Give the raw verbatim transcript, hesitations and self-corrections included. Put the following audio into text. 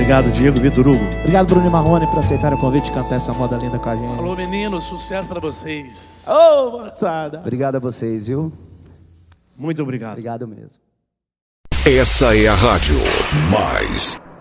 Obrigado, Diego, Vitor Hugo. Obrigado, Bruno e Marrone, por aceitarem o convite de cantar essa moda linda com a gente. Alô, meninos, sucesso pra vocês. Ô, oh, moçada. Obrigado a vocês, viu? Muito obrigado. Obrigado mesmo. Essa é a Rádio Mais